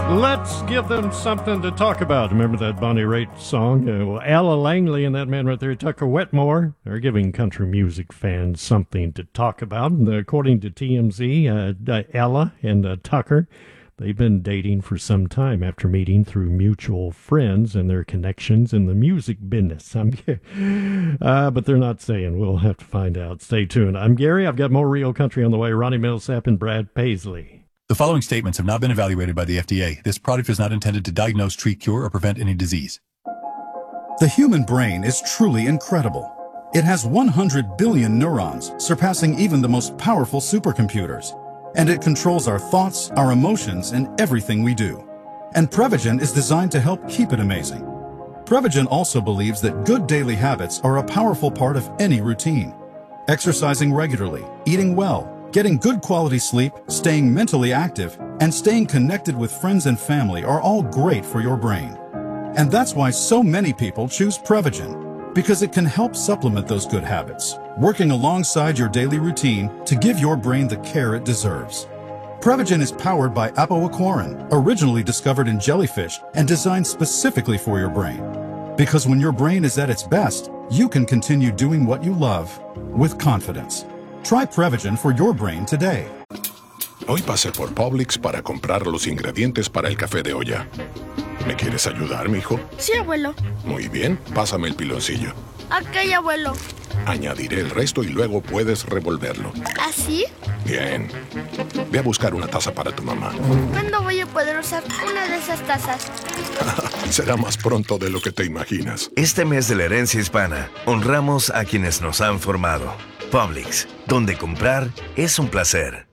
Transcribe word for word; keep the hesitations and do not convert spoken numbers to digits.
Let's give them something to talk about. Remember that Bonnie Raitt song? Uh, well, Ella Langley and that man right there, Tucker Wetmore, are giving country music fans something to talk about. And, uh, according to T M Z, uh, uh, Ella and uh, Tucker, they've been dating for some time after meeting through mutual friends and their connections in the music business. I'm, uh, but they're not saying. We'll have to find out. Stay tuned. I'm Gary. I've got more Real Country on the way. Ronnie Millsap and Brad Paisley. The following statements have not been evaluated by the F D A. This product is not intended to diagnose, treat, cure, or prevent any disease. The human brain is truly incredible. It has one hundred billion neurons, surpassing even the most powerful supercomputers. And it controls our thoughts, our emotions, and everything we do. And Prevagen is designed to help keep it amazing. Prevagen also believes that good daily habits are a powerful part of any routine. Exercising regularly, eating well, getting good quality sleep, staying mentally active, and staying connected with friends and family are all great for your brain. And that's why so many people choose Prevagen, because it can help supplement those good habits, working alongside your daily routine to give your brain the care it deserves. Prevagen is powered by apoaquarin, originally discovered in jellyfish and designed specifically for your brain. Because when your brain is at its best, you can continue doing what you love with confidence. Try Prevagen for your brain today. Hoy pasé por Publix para comprar los ingredientes para el café de olla. ¿Me quieres ayudar, mijo? Sí, abuelo. Muy bien, pásame el piloncillo. Ok, abuelo. Añadiré el resto y luego puedes revolverlo. ¿Así? Bien. Ve a buscar una taza para tu mamá. ¿Cuándo voy a poder usar una de esas tazas? Será más pronto de lo que te imaginas. Este mes de la herencia hispana, honramos a quienes nos han formado. Publix, donde comprar es un placer.